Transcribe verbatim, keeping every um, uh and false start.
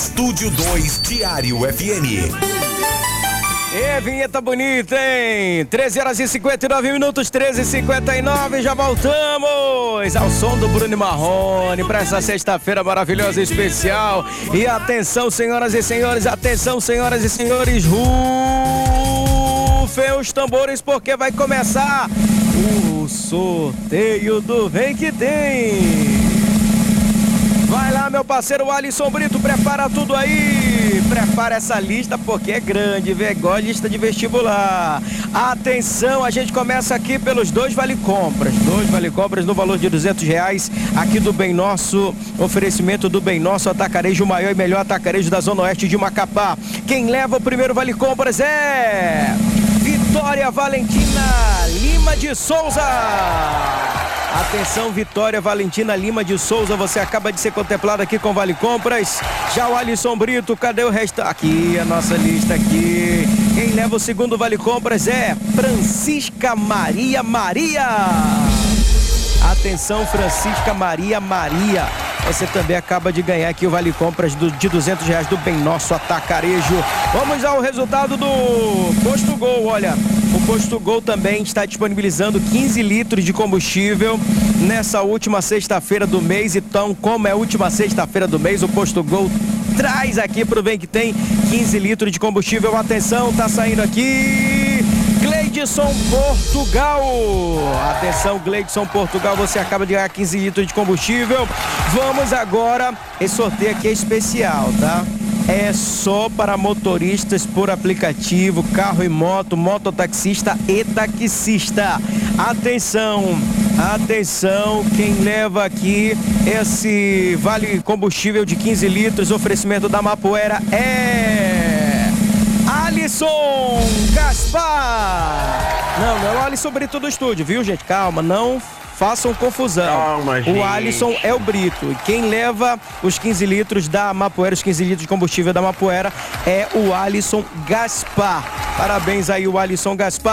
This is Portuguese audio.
Estúdio dois Diário F M. É, vinheta bonita, hein? treze horas e cinquenta e nove minutos, treze e cinquenta e nove, já voltamos ao som do Bruno Marrone para essa sexta-feira maravilhosa e especial. E atenção, senhoras e senhores, atenção, senhoras e senhores, rufem os tambores porque vai começar o sorteio do Vem Que Tem. Vai lá, meu parceiro Alisson Brito, prepara tudo aí, prepara essa lista porque é grande, vê, igual a lista de vestibular. Atenção, a gente começa aqui pelos dois vale-compras, dois vale-compras no valor de duzentos reais, aqui do Bem Nosso, oferecimento do Bem Nosso Atacarejo, o maior e melhor atacarejo da Zona Oeste de Macapá. Quem leva o primeiro vale-compras é Vitória Valentina Lima de Souza. Atenção, Vitória Valentina Lima de Souza, você acaba de ser contemplado aqui com Vale Compras. Já o Alisson Brito, cadê o resto? Aqui, a nossa lista aqui. Quem leva o segundo Vale Compras é Francisca Maria Maria. Atenção, Francisca Maria Maria. Você também acaba de ganhar aqui o Vale Compras do, de duzentos reais do Bem Nosso Atacarejo. Vamos ao resultado do Posto Gol, olha. O Posto Gol também está disponibilizando quinze litros de combustível nessa última sexta-feira do mês. Então, como é a última sexta-feira do mês, o Posto Gol traz aqui para o Bem Que Tem quinze litros de combustível. Atenção, tá saindo aqui Gleidson Portugal. Atenção, Gleidson Portugal, você acaba de ganhar quinze litros de combustível. Vamos agora, esse sorteio aqui é especial, tá? É só para motoristas por aplicativo, carro e moto, mototaxista e taxista. Atenção, atenção, quem leva aqui esse vale combustível de quinze litros, oferecimento da Mapuera é Alisson Gaspar. Não, não é o Alisson Brito do estúdio, viu, gente? Calma, não façam confusão. Calma, gente. O Alisson é o Brito. E quem leva os quinze litros da Mapuera, os quinze litros de combustível da Mapuera, é o Alisson Gaspar. Parabéns aí, o Alisson Gaspar.